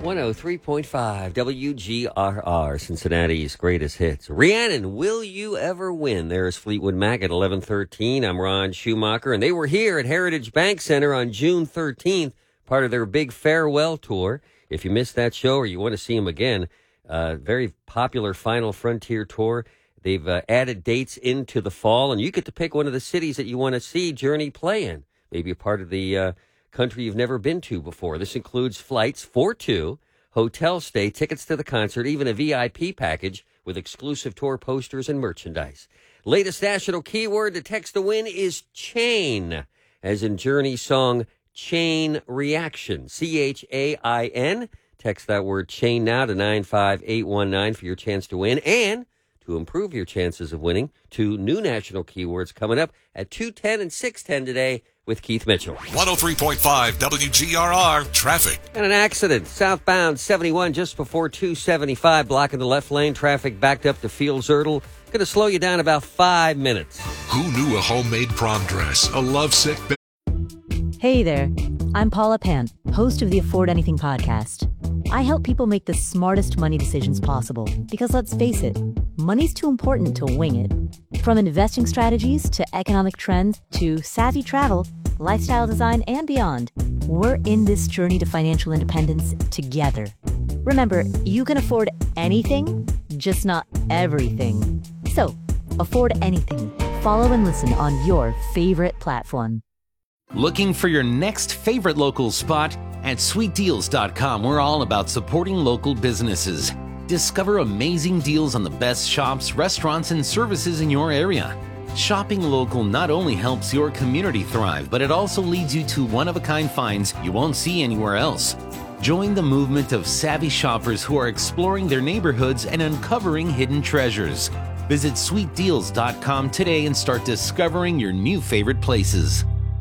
103.5 WGRR, Cincinnati's greatest hits. Rhiannon, Will You Ever Win? There's Fleetwood Mac at 11:13. I'm Ron Schumacher, and they were here at Heritage Bank Center on June 13th, part of their big farewell tour. If you missed that show or you want to see them again, very popular Final Frontier tour. They've added dates into the fall, and you get to pick one of the cities that you want to see Journey play in. Maybe a part of the country you've never been to before. This includes flights for two, hotel stay, tickets to the concert, even a VIP package with exclusive tour posters and merchandise. Latest national keyword to text to win is chain, as in Journey's song Chain Reaction, CHAIN. Text that word chain now to 95819 for your chance to win. And to improve your chances of winning, two new national keywords coming up at 2:10 and 6:10 today with Keith Mitchell. 103.5 WGRR traffic. And an accident southbound 71 just before 275, blocking the left lane. Traffic backed up to Fields Erdel. Going to slow you down about 5 minutes. Who knew a homemade prom dress, a lovesick... Hey there, I'm Paula Pant, host of the Afford Anything podcast. I help people make the smartest money decisions possible because, let's face it, money's too important to wing it. From investing strategies to economic trends to savvy travel, lifestyle design, and beyond, we're in this journey to financial independence together. Remember, you can afford anything, just not everything. So, afford anything. Follow and listen on your favorite platform. Looking for your next favorite local spot? At sweetdeals.com, we're all about supporting local businesses. Discover amazing deals on the best shops, restaurants, and services in your area. Shopping local not only helps your community thrive, but it also leads you to one-of-a-kind finds you won't see anywhere else. Join the movement of savvy shoppers who are exploring their neighborhoods and uncovering hidden treasures. Visit sweetdeals.com today and start discovering your new favorite places.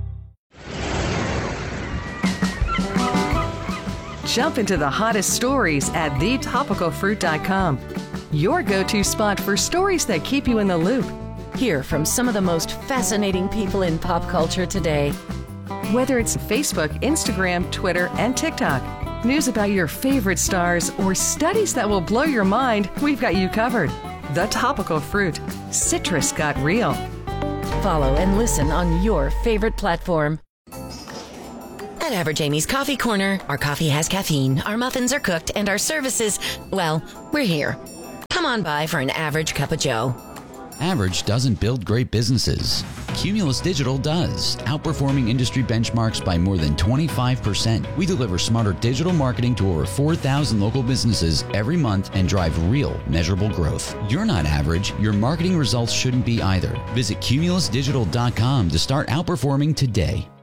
Jump into the hottest stories at thetopicalfruit.com. Your go-to spot for stories that keep you in the loop. Hear from some of the most fascinating people in pop culture today. Whether it's Facebook, Instagram, Twitter, and TikTok, news about your favorite stars, or studies that will blow your mind, we've got you covered. The Topical Fruit. Citrus got real. Follow and listen on your favorite platform. At Average Amy's Coffee Corner, our coffee has caffeine, our muffins are cooked, and our services, well, we're here. Come on by for an average cup of joe. Average doesn't build great businesses. Cumulus Digital does, outperforming industry benchmarks by more than 25%. We deliver smarter digital marketing to over 4,000 local businesses every month and drive real, measurable growth. You're not average. Your marketing results shouldn't be either. Visit cumulusdigital.com to start outperforming today.